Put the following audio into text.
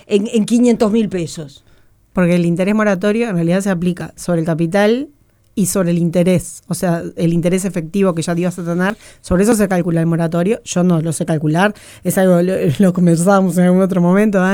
en 500.000 pesos? Porque el interés moratorio en realidad se aplica sobre el capital y sobre el interés, o sea, el interés efectivo que ya te ibas a tener, sobre eso se calcula el moratorio. Yo no lo sé calcular, es algo, lo conversábamos en algún otro momento,